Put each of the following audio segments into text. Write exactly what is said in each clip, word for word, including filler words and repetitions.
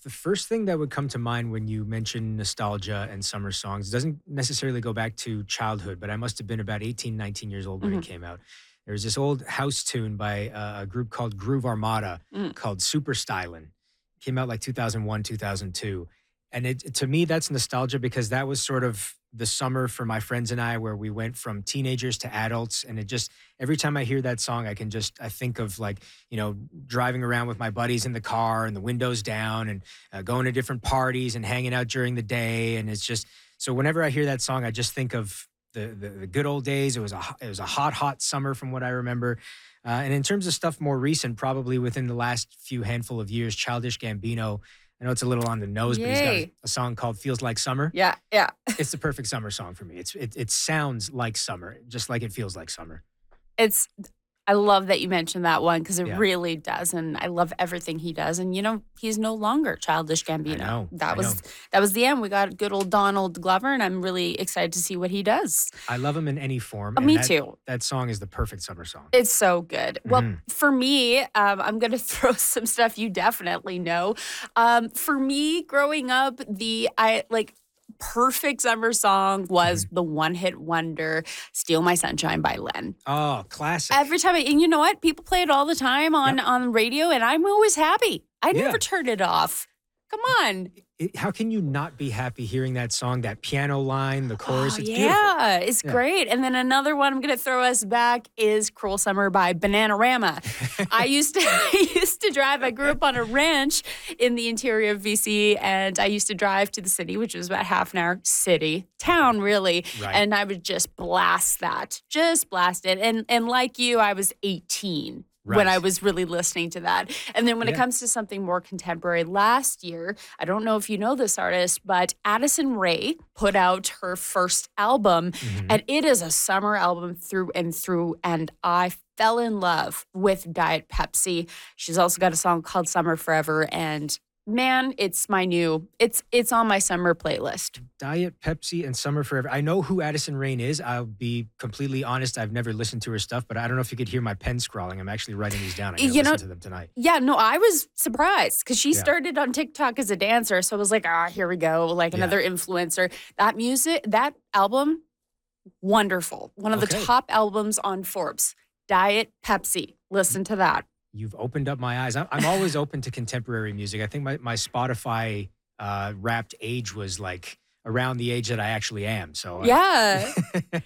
the first thing that would come to mind when you mention nostalgia and summer songs doesn't necessarily go back to childhood, but I must have been about eighteen, nineteen years old when it Mhm. came out. There was this old house tune by uh, a group called Groove Armada Mm. called Super Stylin'. Came out like two thousand one, two thousand two. And it to me, that's nostalgia because that was sort of the summer for my friends and I where we went from teenagers to adults. And it just, every time I hear that song, I can just, I think of like, you know, driving around with my buddies in the car and the windows down and uh, going to different parties and hanging out during the day. And it's just, so whenever I hear that song, I just think of the, the, the good old days. It was a, ho- it was a hot, hot summer from what I remember. Uh, and in terms of stuff more recent, probably within the last few handful of years, Childish Gambino, I know it's a little on the nose, but he's got a, Yay. a song called Feels Like Summer. Yeah, yeah. It's the perfect summer song for me. It's it, it sounds like summer, just like it feels like summer. It's I love that you mentioned that one because it Yeah. really does, and I love everything he does. And you know, he's no longer Childish Gambino. know, That I was know. that was the end. We got good old Donald Glover, and I'm really excited to see what he does. I love him in any form. Uh, and me that, too. That song is the perfect summer song. It's so good. Well, Mhm. for me, um, I'm going to throw some stuff you definitely know. Um, for me, growing up, the I like perfect summer song was the one hit wonder "Steal My Sunshine" by Len. Oh, classic. Every time, I, and you know what? People play it all the time on Yep. on radio, and I'm always happy. I Yeah. never turn it off. Come on. It- how can you not be happy hearing that song, that piano line, the chorus? Oh, it's beautiful. yeah, it's Yeah. great. And then another one I'm going to throw us back is "Cruel Summer" by Bananarama. I used to I used to drive. I grew up on a ranch in the interior of B C, and I used to drive to the city, which was about half an hour city town, really. Right. And I would just blast that, just blast it. And and like you, I was eighteen. When Right. I was really listening to that. And then when it Yeah. comes to something more contemporary, last year, I don't know if you know this artist, but Addison Rae put out her first album, Mhm. and it is a summer album through and through. And I fell in love with Diet Pepsi. She's also got a song called Summer Forever. And man, it's my new, it's it's on my summer playlist. Diet Pepsi and Summer Forever. I know who Addison Rain is. I'll be completely honest. I've never listened to her stuff, but I don't know if you could hear my pen scrawling. I'm actually writing these down. I'm going to You listen know- to them tonight. Yeah, no, I was surprised because she Yeah. started on TikTok as a dancer. So I was like, ah, here we go, like Yeah. another influencer. That music, that album, wonderful. One of the Okay. top albums on Forbes. Diet Pepsi. Listen to that. You've opened up my eyes. I'm, I'm always open to contemporary music. I think my, my Spotify uh, wrapped age was like around the age that I actually am. So uh, Yeah.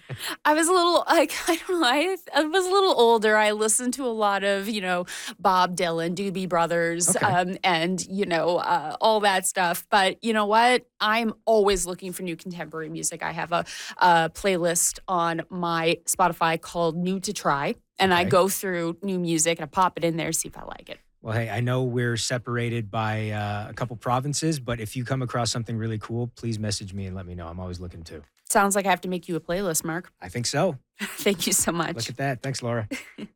I was a little, like, I don't know, I, I was a little older. I listened to a lot of, you know, Bob Dylan, Doobie Brothers, Okay. um, and, you know, uh, all that stuff. But you know what? I'm always looking for new contemporary music. I have a, a playlist on my Spotify called New to Try, and I Okay. go through new music and I pop it in there, see if I like it. Well, hey, I know we're separated by uh, a couple provinces, but if you come across something really cool, please message me and let me know. I'm always looking too. Sounds like I have to make you a playlist, Mark. I think so. Thank you so much. Look at that. Thanks, Laura.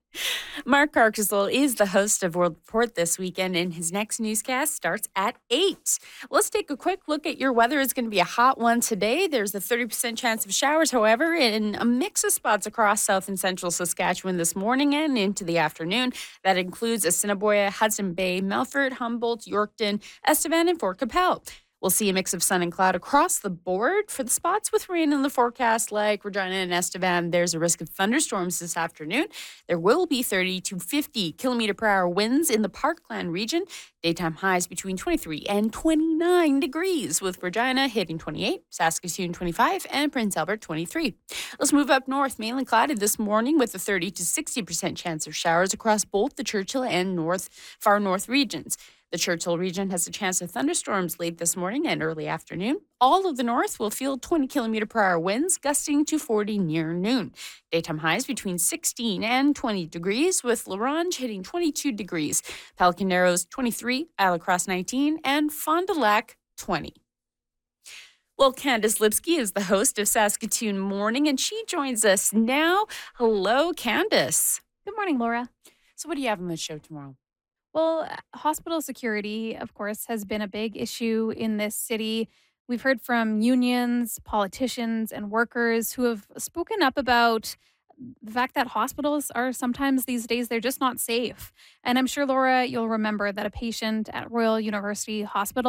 Mark Carkisel is the host of World Report this weekend, and his next newscast starts at eight. Let's take a quick look at your weather. It's going to be a hot one today. There's a thirty percent chance of showers, however, in a mix of spots across south and central Saskatchewan this morning and into the afternoon. That includes Assiniboia, Hudson Bay, Melfort, Humboldt, Yorkton, Estevan, and Fort Capel. We'll see a mix of sun and cloud across the board. For the spots with rain in the forecast, like Regina and Estevan, there's a risk of thunderstorms this afternoon. There will be thirty to fifty kilometer per hour winds in the Parkland region. Daytime highs between twenty-three and twenty-nine degrees, with Regina hitting twenty-eight, Saskatoon twenty-five, and Prince Albert twenty-three. Let's move up north. Mainly cloudy this morning with a thirty to sixty percent chance of showers across both the Churchill and north, far north regions. The Churchill region has a chance of thunderstorms late this morning and early afternoon. All of the north will feel twenty kilometer per hour winds, gusting to forty near noon. Daytime highs between sixteen and twenty degrees, with La Ronge hitting twenty-two degrees, Pelican Narrows twenty-three, Isle Cross nineteen, and Fond du Lac twenty. Well, Candace Lipsky is the host of Saskatoon Morning, and she joins us now. Hello, Candace. Good morning, Laura. So what do you have on the show tomorrow? Well, uh, hospital security, of course, has been a big issue in this city. We've heard from unions, politicians, and workers who have spoken up about the fact that hospitals are sometimes these days, they're just not safe. And I'm sure, Laura, you'll remember that a patient at Royal University Hospital